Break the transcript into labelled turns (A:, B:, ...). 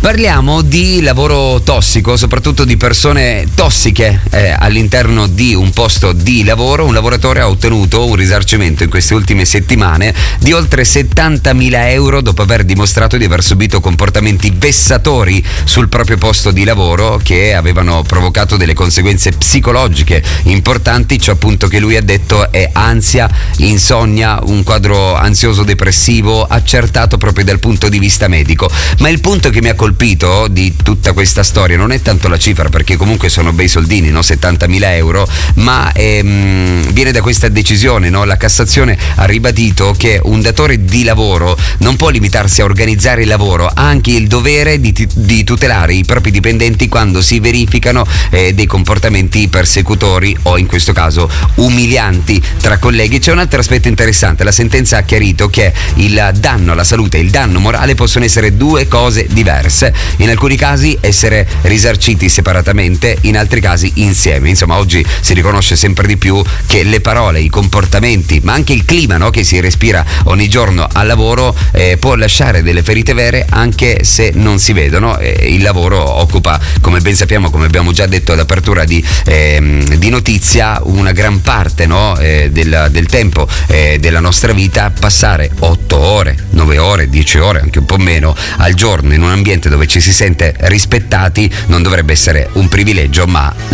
A: Parliamo di lavoro tossico, soprattutto di persone tossiche all'interno di un posto di lavoro. Un lavoratore ha ottenuto un risarcimento in queste ultime settimane di oltre 70.000 euro dopo aver dimostrato di aver subito comportamenti vessatori sul proprio posto di lavoro che avevano provocato delle conseguenze psicologiche importanti. Ciò appunto che lui ha detto è ansia, insonnia, un quadro ansioso depressivo accertato proprio dal punto di vista medico. Ma il punto che mi ha colpito di tutta questa storia non è tanto la cifra, perché comunque sono bei soldini, no? 70.000 euro, ma viene da questa decisione, no? La Cassazione ha ribadito che un datore di lavoro non può limitarsi a organizzare il lavoro, ha anche il dovere di tutelare i propri dipendenti quando si verificano dei comportamenti persecutori o in questo caso umilianti tra colleghi. C'è un altro aspetto interessante: la sentenza ha chiarito che il danno alla salute e il danno morale possono essere due cose diverse. In alcuni casi essere risarciti separatamente, in altri casi insieme. Insomma, oggi si riconosce sempre di più che le parole, i comportamenti, ma anche il clima, no, che si respira ogni giorno al lavoro può lasciare delle ferite vere anche se non si vedono. Il lavoro occupa, come ben sappiamo, come abbiamo già detto all'apertura di notizia, una gran parte, no, del tempo della nostra vita. Passare 8 ore, 9 ore, 10 ore, anche un po' meno al giorno in un ambiente dove ci si sente rispettati non dovrebbe essere un privilegio, ma